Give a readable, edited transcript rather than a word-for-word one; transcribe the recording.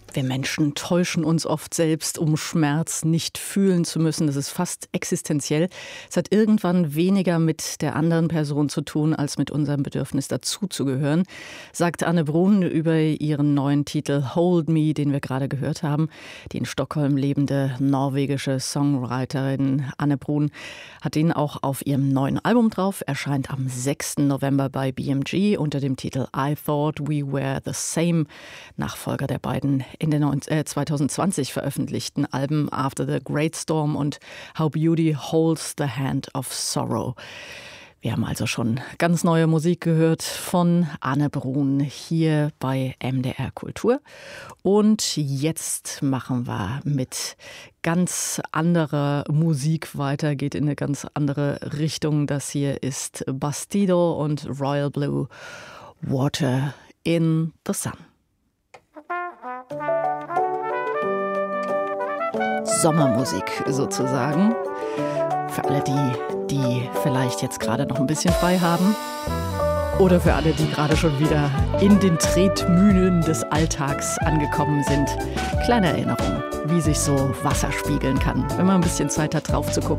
Wir Menschen täuschen uns oft selbst, um Schmerz nicht fühlen zu müssen. Das ist fast existenziell. Es hat irgendwann weniger mit der anderen Person zu tun, als mit unserem Bedürfnis dazuzugehören, sagt Anne Brun über ihren neuen Titel Hold Me, den wir gerade gehört haben. Die in Stockholm lebende norwegische Songwriterin Anne Brun hat ihn auch auf ihrem neuen Album drauf. Erscheint am 6. November bei BMG unter dem Titel I Thought We Were the Same, Nachfolger der beiden in den 2020 veröffentlichten Alben After the Great Storm und How Beauty Holds the Hand of Sorrow. Wir haben also schon ganz neue Musik gehört von Anne Brun hier bei MDR Kultur. Und jetzt machen wir mit ganz anderer Musik weiter, geht in eine ganz andere Richtung. Das hier ist Bastido und Royal Blue, Water in the Sun. Sommermusik sozusagen. Für alle die vielleicht jetzt gerade noch ein bisschen frei haben. Oder für alle, die gerade schon wieder in den Tretmühlen des Alltags angekommen sind. Kleine Erinnerung, wie sich so Wasser spiegeln kann, wenn man ein bisschen Zeit hat, drauf zu gucken.